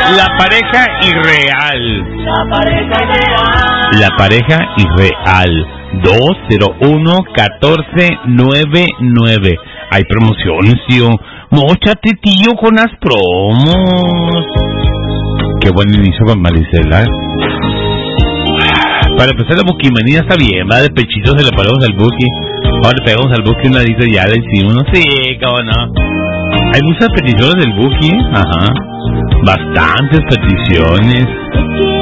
La pareja irreal. La pareja irreal. 201-1499. Hay promociones, tío. Móchate, tío, con las promos. Qué buen inicio con Marisela. Para empezar, la buquimanía está bien, va de pechitos, se le ponemos al buki. Ahora le pegamos al buki un ladito y ya le decimos, no sé, cómo no. Hay muchas peticiones del buki, ajá. Bastantes peticiones.